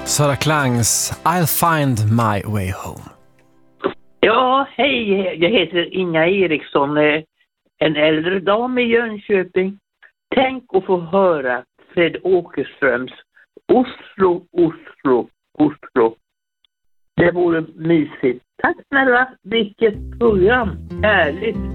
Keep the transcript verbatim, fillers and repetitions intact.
Sara Klangs I'll find my way home. Ja, hej. Jag heter Inga Eriksson, en äldre dam i Jönköping. Tänk att få höra Fred Åkerströms Oslo, Oslo, Oslo. Det vore mysigt. Tack snälla, vilket program. Härligt.